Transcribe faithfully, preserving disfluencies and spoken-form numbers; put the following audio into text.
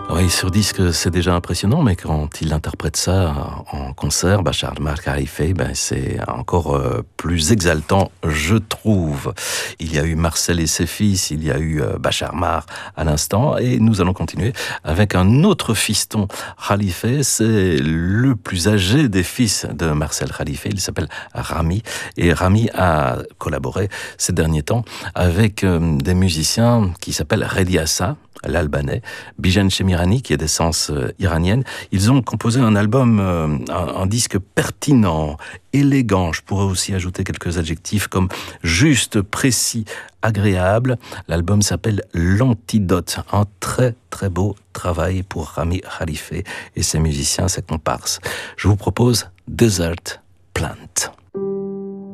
Oui, sur disque, c'est déjà impressionnant, mais quand il interprète ça en concert, Bachar el-Khalife, ben c'est encore euh, plus exaltant, je trouve. Il y a eu Marcel et ses fils, il y a eu euh, Bachar Mar à l'instant, et nous allons continuer avec un autre fiston Khalife. C'est le plus âgé des fils de Marcel Khalife, il s'appelle Rami, et Rami a collaboré ces derniers temps avec euh, des musiciens qui s'appellent Redi Assa, l'Albanais, Bijan Chemirani, qui est d'essence euh, iranienne. Ils ont composé un album, euh, un, un disque pertinent, élégant. Je pourrais aussi ajouter quelques adjectifs comme juste, précis, agréable. L'album s'appelle L'Antidote. Un très très beau travail pour Rami Khalife et ses musiciens, ses comparses. Je vous propose Desert Plant.